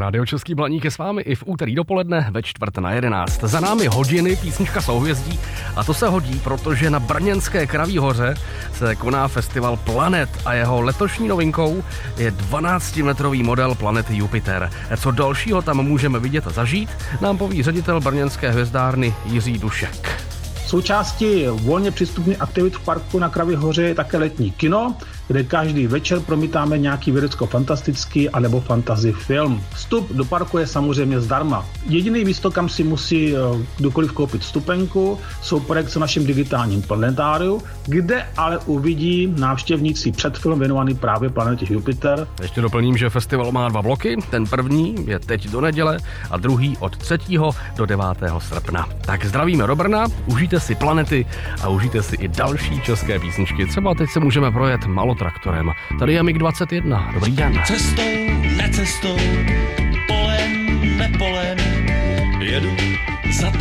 Rádio Český Blaník je s vámi i v úterý dopoledne ve 10:45. Za námi hodiny písnička souhvězdí a to se hodí, protože na brněnské Kraví hoře se koná festival Planet a jeho letošní novinkou je 12-metrový model planety Jupiter. Co dalšího tam můžeme vidět a zažít, nám poví ředitel brněnské hvězdárny Jiří Dušek. Součástí volně přístupných aktivit v parku na Kraví hoře je také letní kino, kde každý večer promítáme nějaký vědecko-fantastický anebo fantasy film. Vstup do parku je samozřejmě zdarma. Jediný místo, kam si musí kdokoliv koupit vstupenku, jsou projekce v našem digitálním planetáriu, kde ale uvidí návštěvníci předfilm věnovaný právě planetě Jupiter. Ještě doplním, že festival má 2 bloky. Ten první je teď do neděle a druhý od 3. do 9. srpna. Tak zdravíme do Brna, užijte si planety a užijte si i další české písničky. Třeba teď se můžeme projet malotraktorem. Tady je MiG-21. Dobrý den. Cestou, necestou, polem, nepolem, jedu za